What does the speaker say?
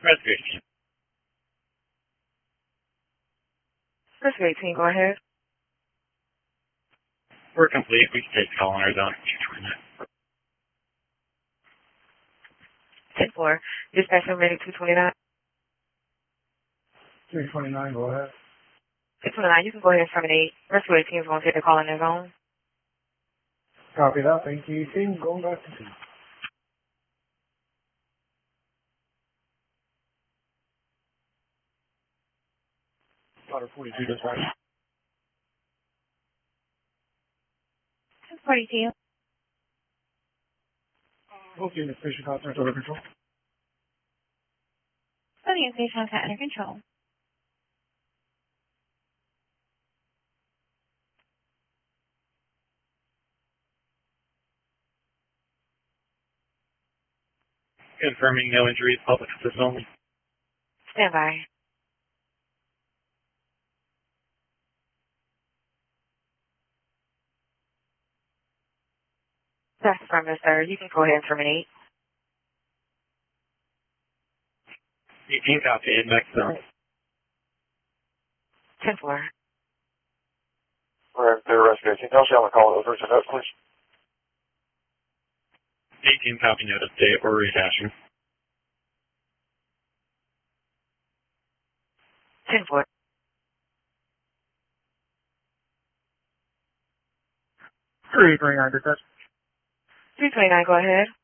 Rescue 18. Rescue 18, go ahead. We're complete. We can take the call on our zone. 10-4. Dispatch ready 229. 329, go ahead. 229, you can go ahead and terminate. Rescue 18 is going to take the call in their zone. Copy that. Thank you. Team, going back to team. Daughter 42 dispatch. 42. Both units, station contact under control. Putting station contact under control. Confirming no injuries, public assist only. Stand by. That's affirmative, sir. You can go ahead and terminate. 18 copy, next zone. 10-4. Alright, they're rescue 18. Tell Shall I call over to note, please? 18 copy, notice date or rehashing. 10-4. 329 dispatch. 329, go ahead.